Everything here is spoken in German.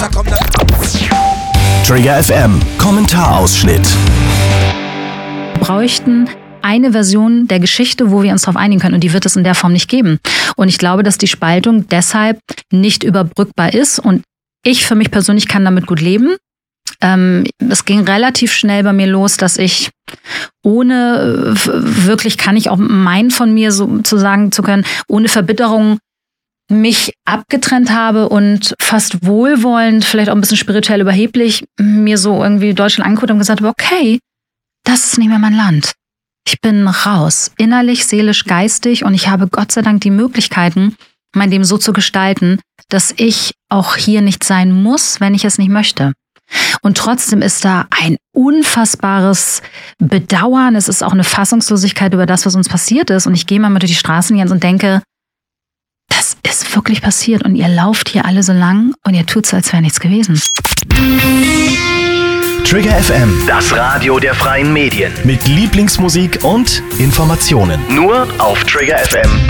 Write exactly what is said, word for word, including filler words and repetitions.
Da kommt das. Trigger F M, Kommentarausschnitt. Wir bräuchten eine Version der Geschichte, wo wir uns darauf einigen können. Und die wird es in der Form nicht geben. Und ich glaube, dass die Spaltung deshalb nicht überbrückbar ist. Und ich für mich persönlich kann damit gut leben. Ähm, es ging relativ schnell bei mir los, dass ich ohne, wirklich kann ich auch meinen von mir so zu sagen zu können, ohne Verbitterung mich abgetrennt habe und fast wohlwollend, vielleicht auch ein bisschen spirituell überheblich, mir so irgendwie Deutschland angeguckt und gesagt habe, okay, das ist nicht mehr mein Land. Ich bin raus, innerlich, seelisch, geistig, und ich habe Gott sei Dank die Möglichkeiten, mein Leben so zu gestalten, dass ich auch hier nicht sein muss, wenn ich es nicht möchte. Und trotzdem ist da ein unfassbares Bedauern, es ist auch eine Fassungslosigkeit über das, was uns passiert ist. Und ich gehe mal durch die Straßen jetzt und denke, das ist wirklich passiert und ihr lauft hier alle so lang und ihr tut so, als wäre nichts gewesen. Trigger F M, das Radio der freien Medien. Mit Lieblingsmusik und Informationen. Nur auf trigger f m